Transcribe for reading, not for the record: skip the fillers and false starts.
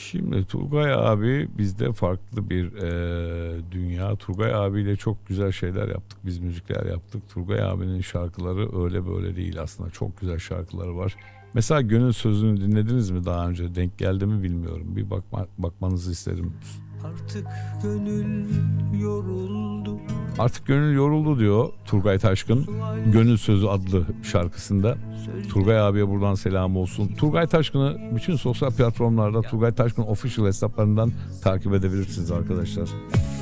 Şimdi Turgay abi bizde farklı bir dünya. Turgay abiyle çok güzel şeyler yaptık. Biz müzikler yaptık. Turgay abinin şarkıları öyle böyle değil aslında. Çok güzel şarkıları var. Mesela Gönül Sözü'nü dinlediniz mi daha önce? Denk geldi mi bilmiyorum. Bir bakmanızı isterim. Artık gönül yoruldu. Artık gönül yoruldu diyor Turgay Taşkın. Gönül Sözü adlı şarkısında. Turgay abiye buradan selam olsun. Turgay Taşkın'ı bütün sosyal platformlarda Turgay Taşkın official hesaplarından takip edebilirsiniz arkadaşlar.